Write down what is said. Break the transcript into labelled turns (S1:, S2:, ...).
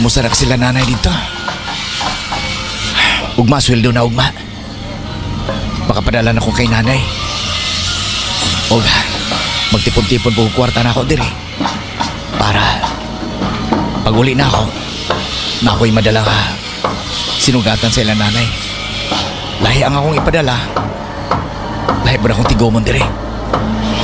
S1: kumusta na sila nanay dito? Ugma, sweldo na ugma. Makapadala na ko kay nanay. O magtipon-tipon po kwarta na ako diri. Para pag uli na ako, na ako'y madala ka sinugatan sa ilang nanay. Lahi ang akong ipadala. Lahi ba na akong tigomon diri?